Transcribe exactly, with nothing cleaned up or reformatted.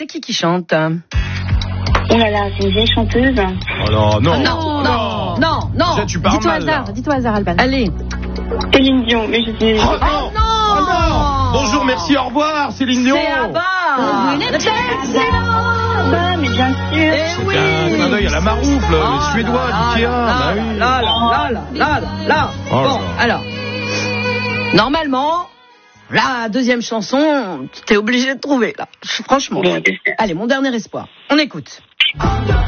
qui qui chante? Oh là là, c'est une vieille chanteuse. Oh là, non. Ah, non, non, non, non. Déjà, tu parles Dis-toi mal, hasard, là. dis-toi hasard, Alban. Allez. Céline Dion, mais je sais. Oh non, Oh non. Oh non. Bonjour, merci, au revoir, Céline Dion. C'est Abba. Ah, mais bien sûr. Eh oui. Un clin d'œil à la maroufle, les Suédois, d'Ikea. Bah oui. Là, là, là, là, là, là. Oh là Bon, là. alors. Normalement, la deuxième chanson, t'es obligé de trouver, là. Franchement. Bon, j'espère. Allez, mon dernier espoir. On écoute.